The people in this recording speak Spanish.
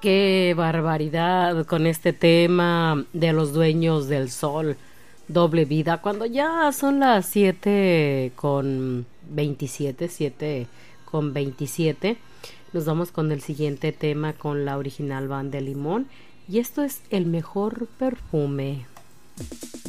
Qué barbaridad con este tema de los dueños del sol, doble vida, cuando ya son las 7:27, 7:27, nos vamos con el siguiente tema con la original Banda de Limón y esto es El Mejor Perfume.